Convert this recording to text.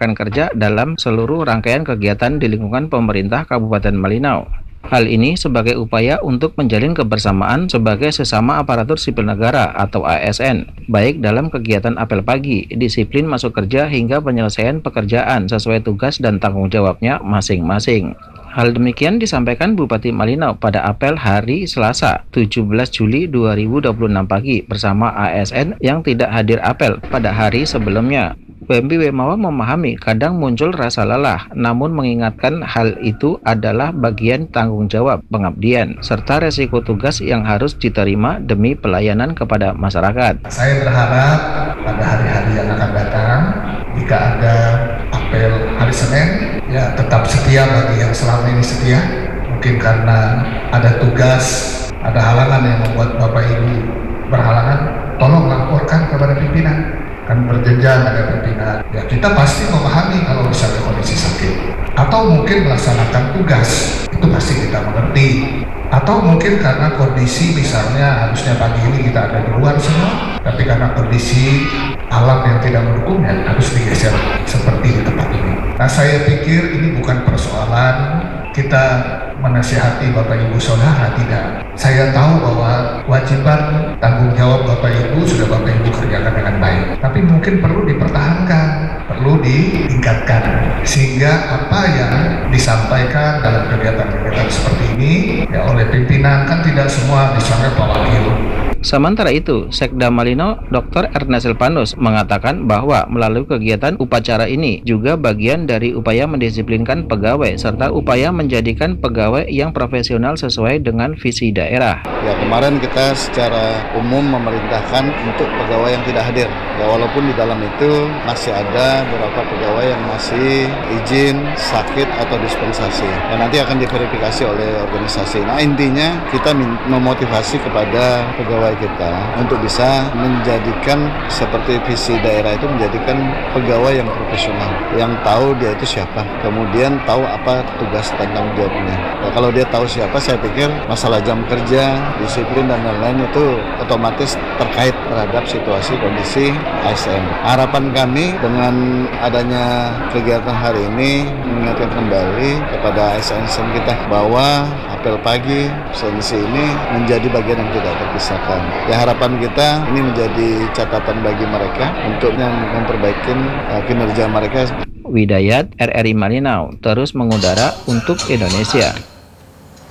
rekan kerja dalam seluruh rangkaian kegiatan di lingkungan pemerintah Kabupaten Malinau. Hal ini sebagai upaya untuk menjalin kebersamaan sebagai sesama aparatur sipil negara atau ASN, baik dalam kegiatan apel pagi, disiplin masuk kerja hingga penyelesaian pekerjaan sesuai tugas dan tanggung jawabnya masing-masing. Hal demikian disampaikan Bupati Malinau pada apel hari Selasa, 17 Juli 2026 pagi bersama ASN yang tidak hadir apel pada hari sebelumnya. WMB Wemawa memahami kadang muncul rasa lelah, namun mengingatkan hal itu adalah bagian tanggung jawab pengabdian, serta resiko tugas yang harus diterima demi pelayanan kepada masyarakat. Saya berharap pada hari-hari yang akan datang, jika ada apel hari Senin, ya tetap setia bagi yang selama ini setia. Mungkin karena ada tugas, ada halangan yang membuat Bapak Ibu berhalangan, tolong laporkan kepada pimpinan. Kan berjenjang ada pimpinan. Ya kita pasti memahami kalau misalnya kondisi sakit, atau mungkin melaksanakan tugas, itu pasti kita mengerti. Atau mungkin karena kondisi misalnya harusnya pagi ini kita ada di luar semua, tapi karena kondisi alam yang tidak mendukung ya harus digeser seperti di tempat ini. Nah saya pikir ini bukan persoalan kita menasihati Bapak Ibu Saudara, tidak. Saya tahu bahwa kewajiban tanggung jawab Bapak Ibu sudah Bapak Ibu kerjakan dengan baik, tapi mungkin perlu dipertahankan, perlu ditingkatkan, sehingga apa yang disampaikan dalam kegiatan-kegiatan seperti ini ya oleh pimpinan kan tidak semua misalnya Pak Wakil. Sementara itu, Sekda Malinau Dr. Ernest Silvanus mengatakan bahwa melalui kegiatan upacara ini juga bagian dari upaya mendisiplinkan pegawai serta upaya menjadikan pegawai yang profesional sesuai dengan visi daerah. Ya, kemarin kita secara umum memerintahkan untuk pegawai yang tidak hadir. Ya, walaupun di dalam itu masih ada beberapa pegawai yang masih izin, sakit atau dispensasi. Dan nanti akan diverifikasi oleh organisasi. Nah, intinya kita memotivasi kepada pegawai kita untuk bisa menjadikan seperti visi daerah itu menjadikan pegawai yang profesional, yang tahu dia itu siapa, kemudian tahu apa tugas dan tanggung jawabnya. Ya, kalau dia tahu siapa, saya pikir masalah jam kerja, disiplin dan lain-lain itu otomatis terkait terhadap situasi kondisi ASN. Harapan kami dengan adanya kegiatan hari ini mengingatkan kembali kepada ASN kita bahwa apel pagi sensi ini menjadi bagian yang tidak terpisahkan. Ya, harapan kita ini menjadi catatan bagi mereka untuk memperbaiki kinerja mereka. Widayat RRI Malinau terus mengudara untuk Indonesia.